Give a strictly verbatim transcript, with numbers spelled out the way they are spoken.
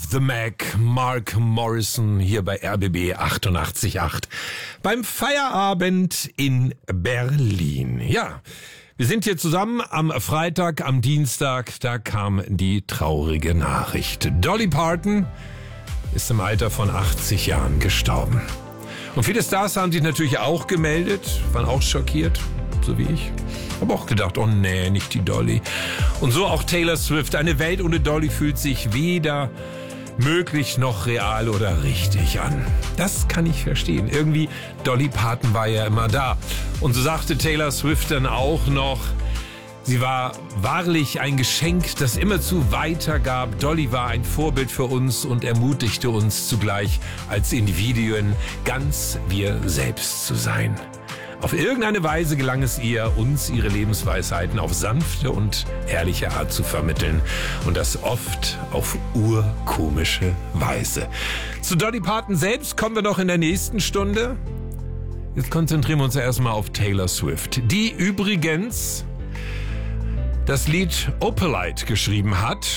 The Mac, Mark Morrison hier bei R B B achtundachtzig Komma acht beim Feierabend in Berlin. Ja, wir sind hier zusammen am Freitag, am Dienstag, da kam die traurige Nachricht. Dolly Parton ist im Alter von achtzig Jahren gestorben. Und viele Stars haben sich natürlich auch gemeldet, waren auch schockiert, so wie ich. Habe auch gedacht, oh nee, nicht die Dolly. Und so auch Taylor Swift. Eine Welt ohne Dolly fühlt sich weder möglich noch real oder richtig an. Das kann ich verstehen. Irgendwie, Dolly Parton war ja immer da. Und so sagte Taylor Swift dann auch noch, sie war wahrlich ein Geschenk, das immerzu weitergab. Dolly war ein Vorbild für uns und ermutigte uns zugleich als Individuen, ganz wir selbst zu sein. Auf irgendeine Weise gelang es ihr, uns ihre Lebensweisheiten auf sanfte und ehrliche Art zu vermitteln. Und das oft auf urkomische Weise. Zu Dolly Parton selbst kommen wir noch in der nächsten Stunde. Jetzt konzentrieren wir uns erstmal auf Taylor Swift, die übrigens das Lied Opalite geschrieben hat.